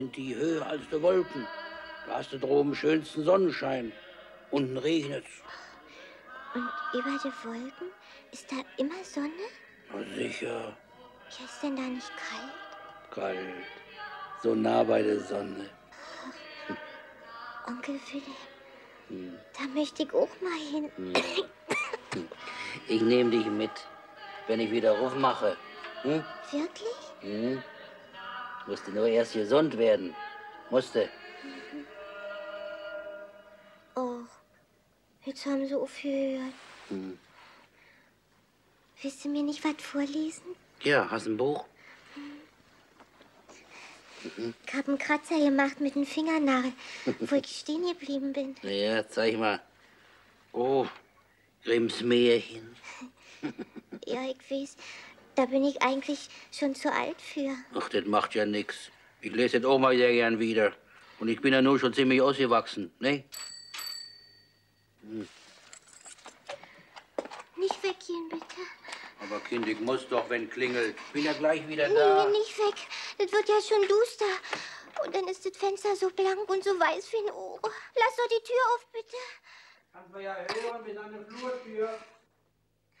Die höher als die Wolken. Da hast du droben schönsten Sonnenschein. Unten regnet's. Und über die Wolken ist da immer Sonne? Na sicher. Ja, ist denn da nicht kalt? Kalt. So nah bei der Sonne. Onkel Philipp, da möchte ich auch mal hin. Ich nehme dich mit, wenn ich wieder Ruf mache. Hm? Wirklich? Musste nur erst gesund werden. Musste. Oh, jetzt haben sie aufgehört. Willst du mir nicht was vorlesen? Ja, hast ein Buch? Ich hab einen Kratzer gemacht mit dem Fingernagel, wo ich stehen geblieben bin. Ja, zeig mal. Oh, Grimms Märchen. Ja, ich weiß, da bin ich eigentlich schon zu alt für. Ach, das macht ja nix. Ich lese das auch mal sehr gern wieder. Und ich bin ja nur schon ziemlich ausgewachsen, ne? Nicht weggehen, bitte. Aber Kind, ich muss doch, wenn klingelt. Ich bin ja gleich wieder da. Nee, nicht weg. Das wird ja schon duster. Und dann ist das Fenster so blank und so weiß wie ein Ohr. Lass doch die Tür auf, bitte. Kannst du ja hören, bis an die Flurtür.